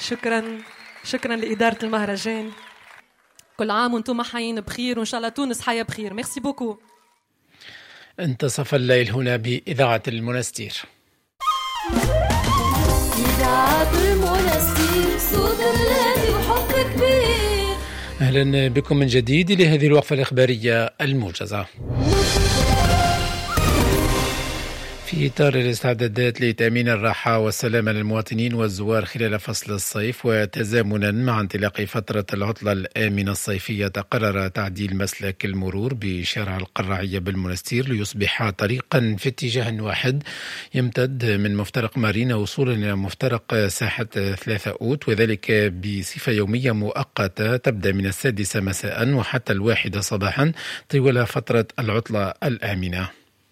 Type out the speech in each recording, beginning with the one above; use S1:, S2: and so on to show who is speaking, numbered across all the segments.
S1: شكرا لإدارة المهرجان. كل عام وانتم حيين بخير وإن شاء الله تونس حيا بخير. ميرسي بوكو.
S2: انتصف الليل هنا بإذاعة المنستير.
S3: إذاعة المنستير صوت الذي وحب كبير.
S2: أهلا بكم من جديد لهذه الوقفة الإخبارية الموجزة. في إطار الاستعدادات لتأمين الراحة والسلامة للمواطنين والزوار خلال فصل الصيف وتزامنا مع انطلاق فترة العطلة الآمنة الصيفية، تقرر تعديل مسلك المرور بشارع القرعية بالمنستير ليصبح طريقا في اتجاه واحد يمتد من مفترق مارينا وصولا إلى مفترق ساحة 3 أوت، وذلك بصفة يومية مؤقتة تبدأ من 6 مساء وحتى 1 صباحا طوال فترة العطلة الآمنة.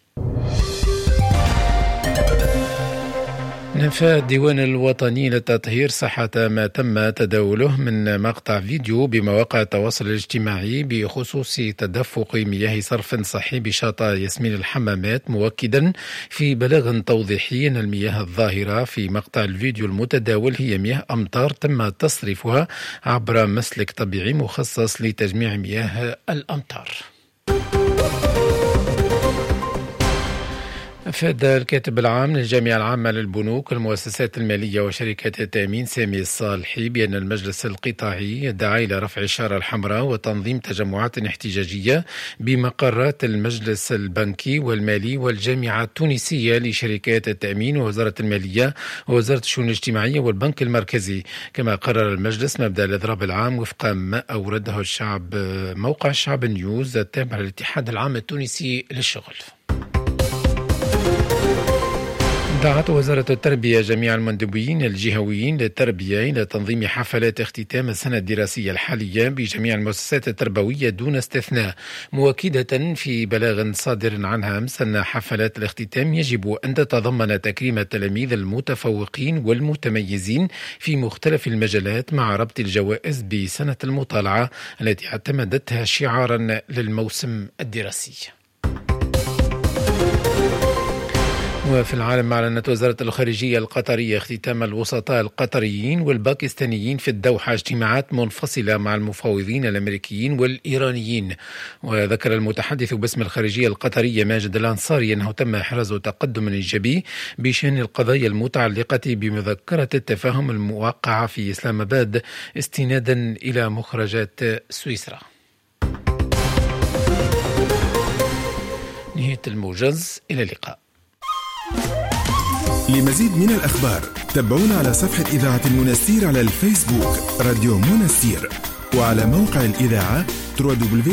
S2: نفى الديوان الوطني للتطهير صحة ما تم تداوله من مقطع فيديو بمواقع التواصل الاجتماعي بخصوص تدفق مياه صرف صحي بشاطئ ياسمين الحمامات، مؤكدا في بلاغ توضيحي أن المياه الظاهرة في مقطع الفيديو المتداول هي مياه أمطار تم تصريفها عبر مسلك طبيعي مخصص لتجميع مياه الأمطار. أفاد الكاتب العام للجامعة العامة للبنوك والمؤسسات المالية وشركات التأمين سامي الصالحي بأن المجلس القطاعي دعا إلى رفع الشارة الحمراء وتنظيم تجمعات احتجاجية بمقرات المجلس البنكي والمالي والجامعة التونسية لشركات التأمين ووزارة المالية ووزارة الشؤون الاجتماعية والبنك المركزي. كما قرر المجلس مبدأ الإضراب العام وفق ما أورده موقع الشعب نيوز التابع للاتحاد العام التونسي للشغل. دعت وزارة التربية جميع المندوبين الجهويين للتربية إلى تنظيم حفلات اختتام السنة الدراسية الحالية بجميع المؤسسات التربوية دون استثناء، مؤكدة في بلاغ صادر عنها أمس أن حفلات الاختتام يجب أن تتضمن تكريم التلاميذ المتفوقين والمتميزين في مختلف المجالات مع ربط الجوائز بسنة المطالعة التي اعتمدتها شعارا للموسم الدراسي. وفي العالم، أعلنت وزارة الخارجية القطرية اختتام الوسطاء القطريين والباكستانيين في الدوحة اجتماعات منفصلة مع المفاوضين الأمريكيين والإيرانيين. وذكر المتحدث باسم الخارجية القطرية ماجد الأنصاري أنه تم إحراز تقدم إيجابي بشأن القضايا المتعلقة بمذكرة التفاهم الموقعة في إسلام آباد استنادا إلى مخرجات سويسرا. نهاية الموجز، إلى اللقاء.
S4: لمزيد من الأخبار تابعونا على صفحة إذاعة المنستير على الفيسبوك راديو منستير، وعلى موقع الإذاعة www